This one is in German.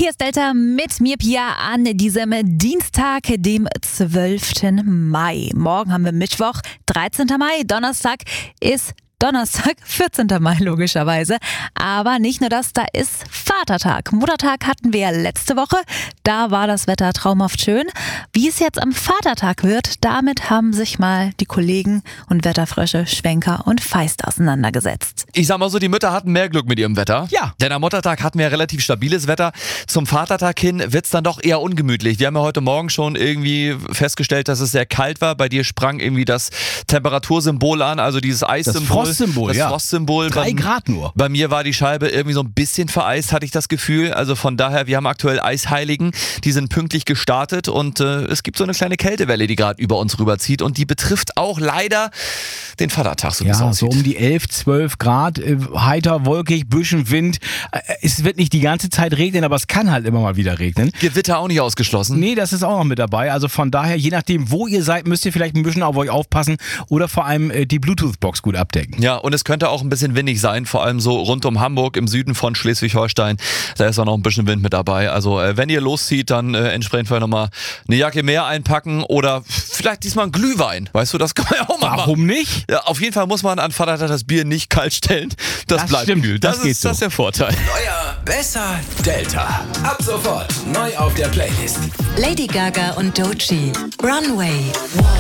Hier ist Delta mit mir, Pia, an diesem Dienstag, dem 12. Mai. Morgen haben wir Mittwoch, 13. Mai. Donnerstag ist Donnerstag, 14. Mai logischerweise. Aber nicht nur das, da ist Vatertag. Muttertag hatten wir ja letzte Woche. Da war das Wetter traumhaft schön. Wie es jetzt am Vatertag wird, damit haben sich mal die Kollegen und Wetterfrösche Schwenker und Feist auseinandergesetzt. Ich sag mal so, die Mütter hatten mehr Glück mit ihrem Wetter. Ja. Denn am Muttertag hatten wir ja relativ stabiles Wetter. Zum Vatertag hin wird's dann doch eher ungemütlich. Wir haben ja heute Morgen schon irgendwie festgestellt, dass es sehr kalt war. Bei dir sprang irgendwie das Temperatursymbol an, also dieses Eissymbol. Das Frostsymbol. 3 Grad nur. Bei mir war die Scheibe irgendwie so ein bisschen vereist, hatte ich das Gefühl. Also von daher, wir haben aktuell Eisheiligen, die sind pünktlich gestartet und es gibt so eine kleine Kältewelle, die gerade über uns rüberzieht und die betrifft auch leider den Vatertag, so wie es Ja, aussieht. so um die 11, 12 Grad, heiter, wolkig, Büschen Wind. Es wird nicht die ganze Zeit regnen, aber es kann halt immer mal wieder regnen. Gewitter auch nicht ausgeschlossen. Nee, das ist auch noch mit dabei. Also von daher, je nachdem, wo ihr seid, müsst ihr vielleicht ein bisschen auf euch aufpassen oder vor allem die Bluetooth-Box gut abdecken. Ja, und es könnte auch ein bisschen windig sein, vor allem so rund um Hamburg, im Süden von Schleswig-Holstein. Da ist auch noch ein bisschen Wind mit dabei. Also wenn ihr loszieht, dann entsprechend vielleicht nochmal eine Jacke mehr einpacken oder vielleicht diesmal einen Glühwein. Weißt du, das kann man ja auch mal machen. Warum nicht? Ja, auf jeden Fall muss man an Vatertag das Bier nicht kalt stellen. Das bleibt stimmt, kühl. das geht so. Das ist der Vorteil. Neuer, besser, Delta. Ab sofort neu auf der Playlist. Lady Gaga und Doechii. Runway.